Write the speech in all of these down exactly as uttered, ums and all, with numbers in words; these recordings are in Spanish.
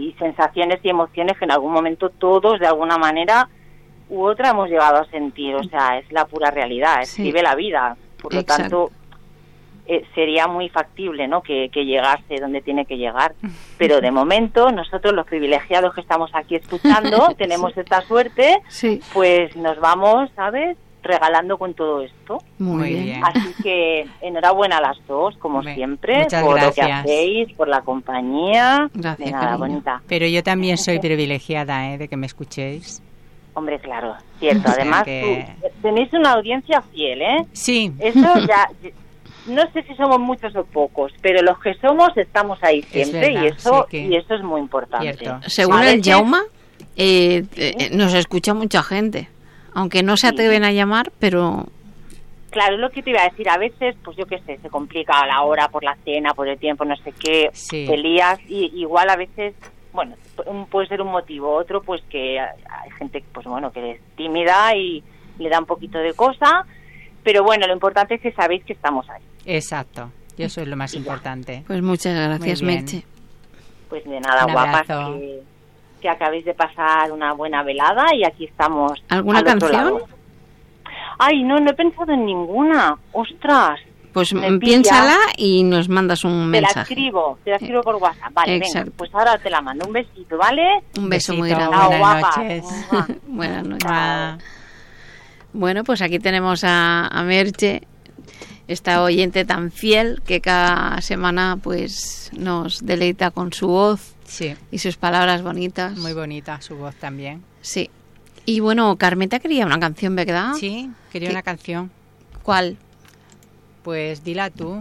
y sensaciones y emociones que en algún momento todos, de alguna manera u otra, hemos llegado a sentir. O sea, es la pura realidad, es Sí. vive la vida. Por lo Exacto. tanto, eh, sería muy factible, ¿no?, que, que llegase donde tiene que llegar. Pero de momento, nosotros los privilegiados que estamos aquí escuchando, tenemos Sí. esta suerte, Sí, pues nos vamos, ¿sabes?, regalando con todo esto. muy, Muy bien. bien. Así que enhorabuena a las dos, como Me- siempre, muchas por lo que gracias. hacéis, por la compañía. Gracias, De nada, cariño. bonita. Pero yo también soy privilegiada, ¿eh?, de que me escuchéis. Hombre, claro, cierto. O sea Además, que- tú, tenéis una audiencia fiel, ¿eh? Sí, Eso ya... No sé si somos muchos o pocos, pero los que somos estamos ahí siempre, verdad, y eso sí que- y eso es muy importante. Cierto. Según A el veces- Jauma, eh, eh, nos escucha mucha gente. Aunque no se Sí. atreven a llamar, pero Claro, es lo que te iba a decir. A veces, pues yo qué sé, se complica a la hora, por la cena, por el tiempo, no sé qué, Sí. te lías, y igual a veces, bueno, un- puede ser un motivo. Otro, pues que hay gente, pues bueno, que es tímida y le da un poquito de cosa, pero bueno, lo importante es que sabéis que estamos ahí. exacto. Y eso es lo más Y ya. importante. pues muchas gracias, Muy bien. Merche. Pues de nada, Un guapas, abrazo. que, que acabéis de pasar una buena velada y aquí estamos. ¿Alguna al otro canción? lado. Ay, no, no he pensado en ninguna. Ostras, Pues Me mm, pilla. piénsala y nos mandas un te la mensaje. escribo, te la escribo por WhatsApp. Vale, Exacto. venga, pues ahora te la mando. Un besito, ¿vale? Un beso muy Besito, grande. Chao, buenas guapa. noches. Mua. Buenas noches. Ah, Bueno, pues aquí tenemos a, a Merche, esta oyente tan fiel que cada semana pues nos deleita con su voz sí, y sus palabras bonitas. muy bonita su voz también. Sí. Y bueno, Carmeta quería una canción, ¿verdad? Sí, quería ¿Qué? una canción. ¿Cuál? Pues dila tú.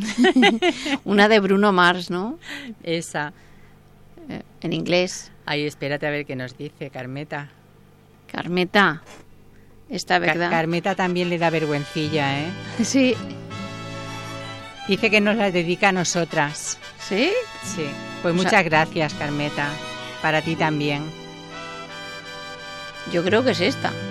Una de Bruno Mars, ¿no? Esa. Eh, en inglés. Ay, espérate a ver qué nos dice Carmeta. Carmeta. Esta, Ca- ¿verdad? Carmeta también le da vergüencilla, ¿eh? Sí. Dice que nos la dedica a nosotras. ¿Sí? Sí. Pues O sea- muchas gracias, Carmeta. Para ti también. Yo creo que es esta.